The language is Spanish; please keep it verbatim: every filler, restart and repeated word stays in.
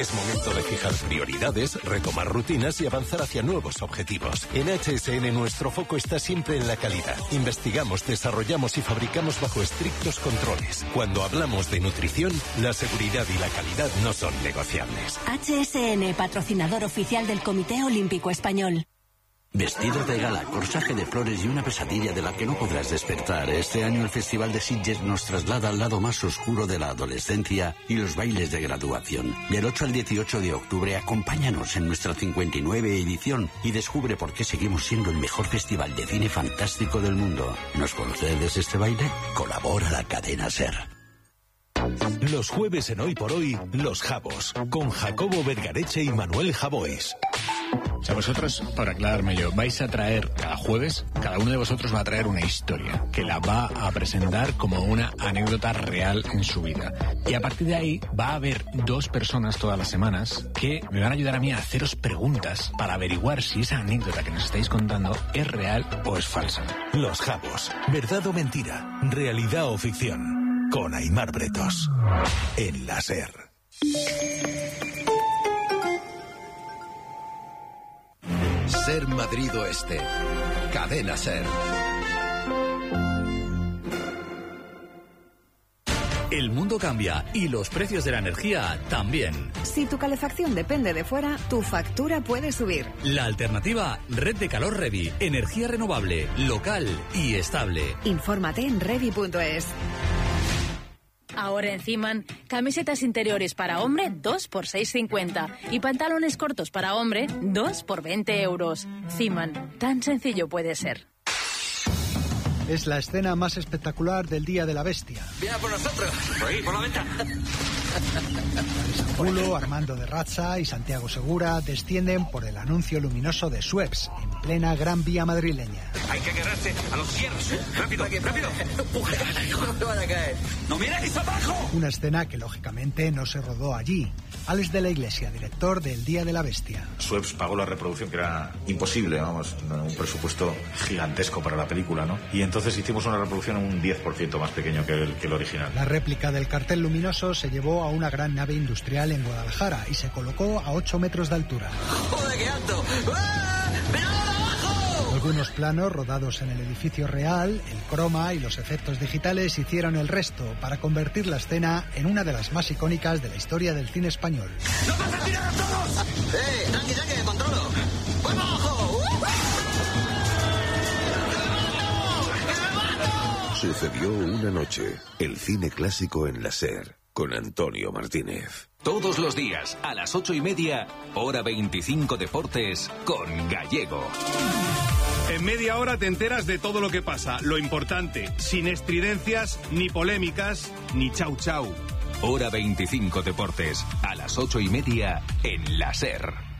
Es momento de fijar prioridades, retomar rutinas y avanzar hacia nuevos objetivos. En H S N nuestro foco está siempre en la calidad. Investigamos, desarrollamos y fabricamos bajo estrictos controles. Cuando hablamos de nutrición, la seguridad y la calidad no son negociables. H S N, patrocinador oficial del Comité Olímpico Español. Vestido de gala, corsaje de flores y una pesadilla de la que no podrás despertar. Este año el Festival de Sitges nos traslada al lado más oscuro de la adolescencia y los bailes de graduación. Del ocho al dieciocho de octubre, acompáñanos en nuestra cincuenta y nueve edición y descubre por qué seguimos siendo el mejor festival de cine fantástico del mundo. ¿Nos concedes este baile? Colabora la cadena SER. Los jueves en Hoy por Hoy, Los Jabos, con Jacobo Vergareche y Manuel Javois. O sea, vosotros, para aclararme yo, vais a traer cada jueves, cada uno de vosotros va a traer una historia que la va a presentar como una anécdota real en su vida. Y a partir de ahí va a haber dos personas todas las semanas que me van a ayudar a mí a haceros preguntas para averiguar si esa anécdota que nos estáis contando es real o es falsa. Los Jabos, verdad o mentira, realidad o ficción, con Aimar Bretos, en la SER. SER Madrid Oeste. Cadena SER. El mundo cambia y los precios de la energía también. Si tu calefacción depende de fuera, tu factura puede subir. La alternativa, Red de Calor Revi. Energía renovable, local y estable. Infórmate en revi punto es. Ahora en Ciman, camisetas interiores para hombre, dos por seis cincuenta. Y pantalones cortos para hombre, dos por veinte euros. Ciman, tan sencillo puede ser. Es la escena más espectacular del Día de la Bestia. ¡Viene por nosotros! ¡Por ahí, por la venta! Pulo, Armando de Razza y Santiago Segura descienden por el anuncio luminoso de Suez, en plena Gran Vía madrileña. Hay que agarrarse a los hierros. ¡Rápido, rápido! ¡No me van a caer! ¡No miráis abajo! Una escena que lógicamente no se rodó allí. Alex de la Iglesia, director del Día de la Bestia. Suez pagó la reproducción, que era imposible, vamos, un presupuesto gigantesco para la película, ¿no? Y entonces hicimos una reproducción un diez por ciento más pequeño que el, que el original. La réplica del cartel luminoso se llevó a una gran nave industrial en Guadalajara y se colocó a ocho metros de altura. ¡Joder, qué alto! ¡Ah! ¡Mirad abajo! Algunos planos rodados en el edificio real, el croma y los efectos digitales hicieron el resto para convertir la escena en una de las más icónicas de la historia del cine español. ¡Nos vas a tirar a todos! ¡Eh, tranqui, tranqui, controlo! ¡Voy para abajo! Sucedió una noche, el cine clásico en la SER, con Antonio Martínez. Todos los días, a las ocho y media, hora veinticinco Deportes, con Gallego. En media hora te enteras de todo lo que pasa, lo importante, sin estridencias, ni polémicas, ni chau chau. Hora veinticinco Deportes, a las ocho y media, en la SER.